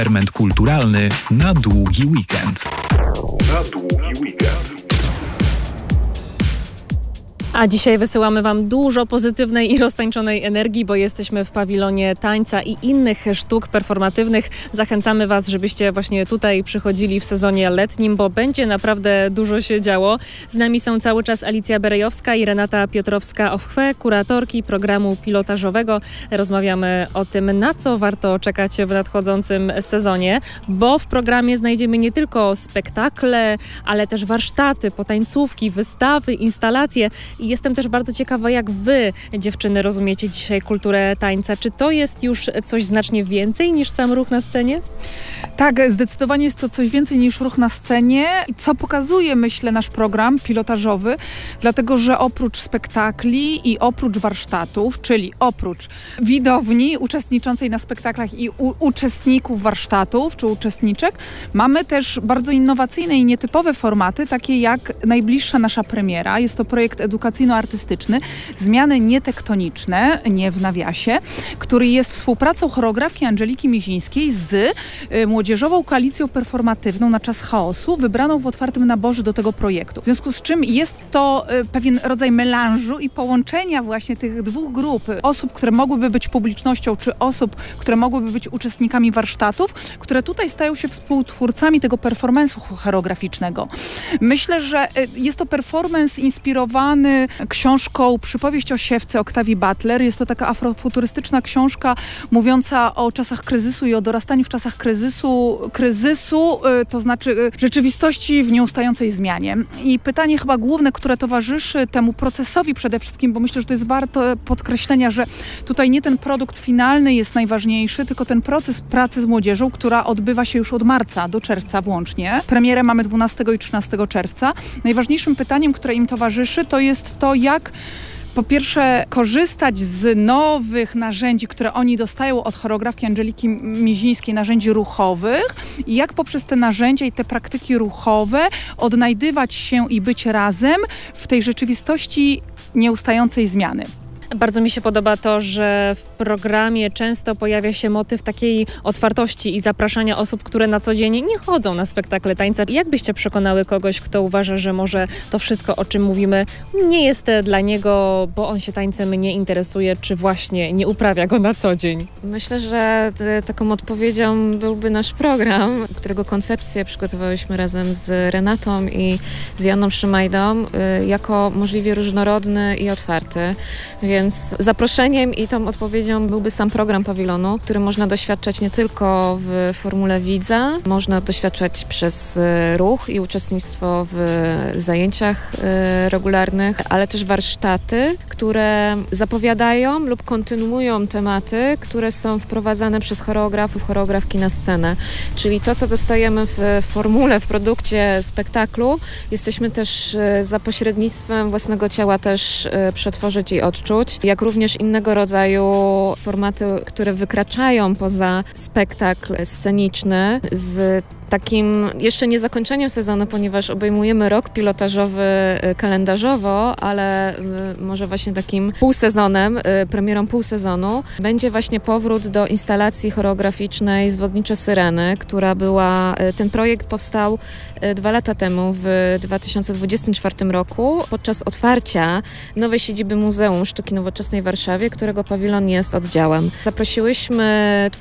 Ferment kulturalny na długi weekend. A dzisiaj wysyłamy Wam dużo pozytywnej i roztańczonej energii, bo jesteśmy w pawilonie tańca i innych sztuk performatywnych. Zachęcamy Was, żebyście właśnie tutaj przychodzili w sezonie letnim, bo będzie naprawdę dużo się działo. Z nami są cały czas Alicja Berejowska i Renata Piotrowska-Ochwe, kuratorki programu pilotażowego. Rozmawiamy o tym, na co warto czekać w nadchodzącym sezonie, bo w programie znajdziemy nie tylko spektakle, ale też warsztaty, potańcówki, wystawy, instalacje. I jestem też bardzo ciekawa, jak Wy, dziewczyny, rozumiecie dzisiaj kulturę tańca. Czy to jest już coś znacznie więcej niż sam ruch na scenie? Tak, zdecydowanie jest to coś więcej niż ruch na scenie, co pokazuje, myślę, nasz program pilotażowy, dlatego że oprócz spektakli i oprócz warsztatów, czyli oprócz widowni uczestniczącej na spektaklach i uczestników warsztatów czy uczestniczek, mamy też bardzo innowacyjne i nietypowe formaty, takie jak najbliższa nasza premiera. Jest to projekt edukacyjno-artystyczny Zmiany nietektoniczne, nie w nawiasie, który jest współpracą choreografki Angeliki Mizińskiej z Młodzieżową Koalicją Performatywną na czas chaosu, wybraną w otwartym naborze do tego projektu. W związku z czym jest to pewien rodzaj melanżu i połączenia właśnie tych dwóch grup osób, które mogłyby być publicznością, czy osób, które mogłyby być uczestnikami warsztatów, które tutaj stają się współtwórcami tego performance'u choreograficznego. Myślę, że jest to performance inspirowany książką Przypowieść o siewce Octavii Butler. Jest to taka afrofuturystyczna książka mówiąca o czasach kryzysu i o dorastaniu w czasach kryzysu, to znaczy rzeczywistości w nieustającej zmianie. I pytanie chyba główne, które towarzyszy temu procesowi przede wszystkim, bo myślę, że to jest warte podkreślenia, że tutaj nie ten produkt finalny jest najważniejszy, tylko ten proces pracy z młodzieżą, która odbywa się już od marca do czerwca włącznie. Premierę mamy 12 i 13 czerwca. Najważniejszym pytaniem, które im towarzyszy, to jest to, jak po pierwsze korzystać z nowych narzędzi, które oni dostają od choreografki Angeliki Mizińskiej, narzędzi ruchowych i jak poprzez te narzędzia i te praktyki ruchowe odnajdywać się i być razem w tej rzeczywistości nieustającej zmiany. Bardzo mi się podoba to, że w programie często pojawia się motyw takiej otwartości i zapraszania osób, które na co dzień nie chodzą na spektakle tańca. Jak byście przekonały kogoś, kto uważa, że może to wszystko, o czym mówimy, nie jest dla niego, bo on się tańcem nie interesuje, czy właśnie nie uprawia go na co dzień? Myślę, że taką odpowiedzią byłby nasz program, którego koncepcję przygotowałyśmy razem z Renatą i z Joanną Szymajdą jako możliwie różnorodny i otwarty. Więc zaproszeniem i tą odpowiedzią byłby sam program pawilonu, który można doświadczać nie tylko w formule widza, można doświadczać przez ruch i uczestnictwo w zajęciach regularnych, ale też warsztaty, które zapowiadają lub kontynuują tematy, które są wprowadzane przez choreografów, choreografki na scenę. Czyli to, co dostajemy w formule, w produkcie spektaklu, jesteśmy też za pośrednictwem własnego ciała też przetworzyć i odczuć, jak również innego rodzaju formaty, które wykraczają poza spektakl sceniczny z takim jeszcze nie zakończeniem sezonu, ponieważ obejmujemy rok pilotażowy kalendarzowo, ale może właśnie takim półsezonem, premierą półsezonu, będzie właśnie powrót do instalacji choreograficznej Zwodnicze Syreny, która była, ten projekt powstał 2 lata temu, w 2024 roku, podczas otwarcia nowej siedziby Muzeum Sztuki Nowoczesnej w Warszawie, którego pawilon jest oddziałem. Zaprosiłyśmy